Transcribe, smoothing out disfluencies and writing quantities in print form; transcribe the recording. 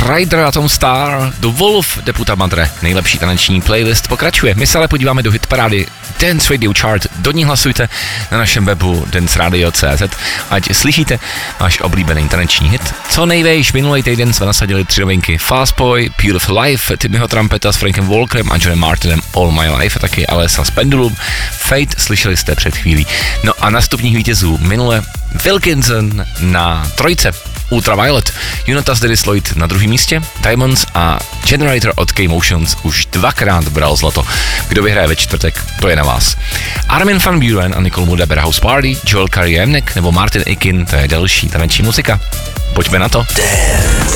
Rider a Tom Star, The Wolf, Deputa Madre, nejlepší taneční playlist pokračuje. My se ale podíváme do hitparády Dance Radio Chart, do ní hlasujte na našem webu danceradio.cz, ať slyšíte váš oblíbený taneční hit. Co nejvejš, minulý týden jsme nasadili 3 novinky: Fast Boy, Beautiful Life, Timmyho Trumpeta s Frankem Walkerem a Johnem Martinem, All My Life a taky Alessa s Pendulum, Fate slyšeli jste před chvílí. No a na stupních vítězů minule Wilkinson na 3, Ultraviolet, Jonatas Dennis Lloyd na 2. místě, Diamonds a Generator od K-Motions už 2krát bral zlato. Kdo vyhraje ve čtvrtek, to je na vás. Armin van Buuren a Nicole Mudaber House Party, Joel Curry Jemnek nebo Martin Ikin, to je další taneční muzika. Pojďme na to.